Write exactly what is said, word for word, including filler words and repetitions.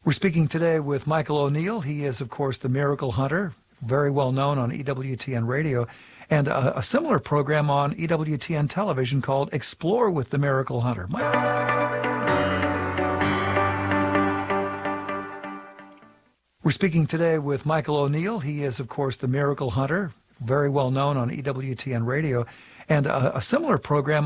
We're speaking today with Michael O'Neill. He is, of course, the Miracle Hunter, very well known on E W T N radio, and a, a similar program on E W T N television called Explore with the Miracle Hunter. Mike- We're speaking today with Michael O'Neill. He is, of course, the Miracle Hunter, very well known on E W T N radio, and a, a similar program